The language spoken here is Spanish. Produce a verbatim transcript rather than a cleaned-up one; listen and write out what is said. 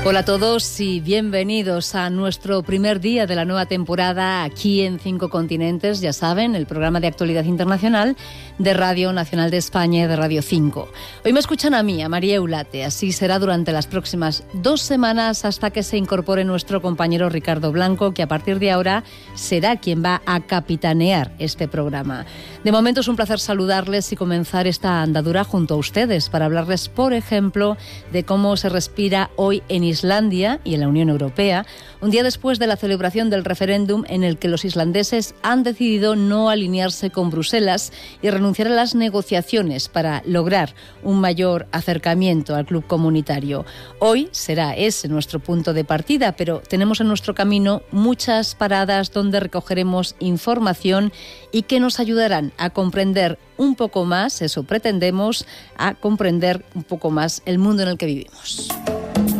Hola a todos y bienvenidos a nuestro primer día de la nueva temporada aquí en Cinco Continentes, ya saben, el programa de actualidad internacional de Radio Nacional de España y de Radio cinco. Hoy me escuchan a mí, a María Eulate, así será durante las próximas dos semanas hasta que se incorpore nuestro compañero Ricardo Blanco, que a partir de ahora será quien va a capitanear este programa. De momento es un placer saludarles y comenzar esta andadura junto a ustedes para hablarles, por ejemplo, de cómo se respira hoy en Islandia Islandia y en la Unión Europea, un día después de la celebración del referéndum en el que los islandeses han decidido no alinearse con Bruselas y renunciar a las negociaciones para lograr un mayor acercamiento al club comunitario. Hoy será ese nuestro punto de partida, pero tenemos en nuestro camino muchas paradas donde recogeremos información y que nos ayudarán a comprender un poco más, eso pretendemos, a comprender un poco más el mundo en el que vivimos.